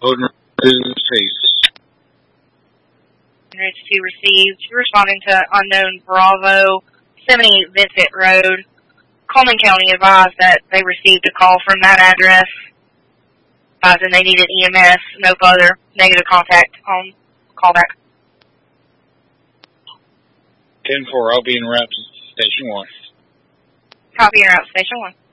Odin Cease. 2 received. Responding to unknown Bravo, 78 Vincent Road. Coleman County advised that they received a call from that address, advising they needed EMS, no further negative contact on callback. 10-4, I'll be en route to Station 1. Copy, en route to Station 1.